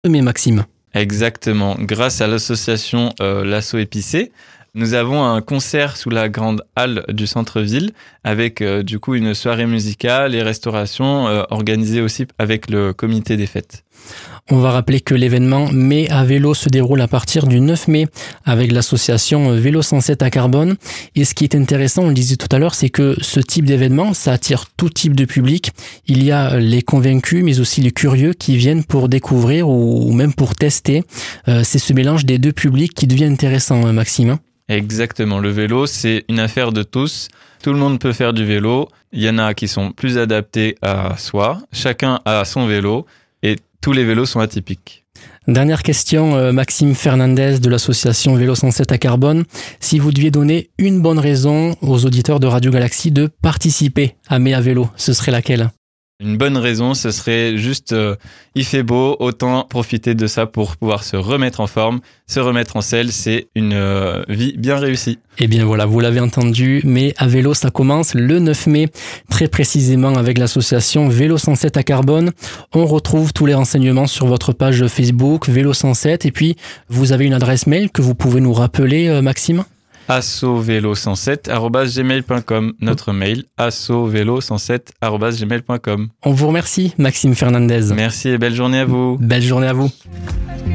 mai, Maxime. Exactement. Grâce à l'association L'Asso Épicé, nous avons un concert sous la grande halle du centre-ville avec du coup une soirée musicale et restauration organisée aussi avec le comité des fêtes. On va rappeler que l'événement Mai à vélo se déroule à partir du 9 mai avec l'association Vélo 107 à Carbone. Et ce qui est intéressant, on le disait tout à l'heure, c'est que ce type d'événement, ça attire tout type de public. Il y a les convaincus, mais aussi les curieux qui viennent pour découvrir ou même pour tester. C'est ce mélange des deux publics qui devient intéressant, Maxime. Exactement. Le vélo, c'est une affaire de tous. Tout le monde peut faire du vélo. Il y en a qui sont plus adaptés à soi. Chacun a son vélo et tous les vélos sont atypiques. Dernière question, Maxime Fernandez de l'association Vélo 107 à Carbone. Si vous deviez donner une bonne raison aux auditeurs de Radio Galaxie de participer à Mai à vélo, ce serait laquelle ? Une bonne raison, ce serait juste, il fait beau, autant profiter de ça pour pouvoir se remettre en forme. Se remettre en selle, c'est une vie bien réussie. Eh bien voilà, vous l'avez entendu, mais à vélo, ça commence le 9 mai, très précisément avec l'association Vélo 107 à Carbone. On retrouve tous les renseignements sur votre page Facebook, Vélo 107, et puis vous avez une adresse mail que vous pouvez nous rappeler, Maxime ? assovélo107@gmail.com, notre mail assovélo107@gmail.com. On vous remercie, Maxime Fernandez. Merci et belle journée à vous. Belle journée à vous.